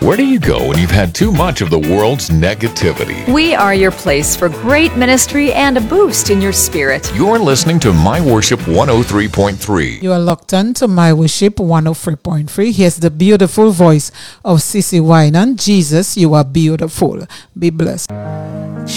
Where do you go when you've had too much of the world's negativity? We are your place for great ministry and a boost in your spirit. You're listening to My Worship 103.3. You are locked on to My Worship 103.3. Here's the beautiful voice of Sissy Winan. Jesus, you are beautiful. Be blessed.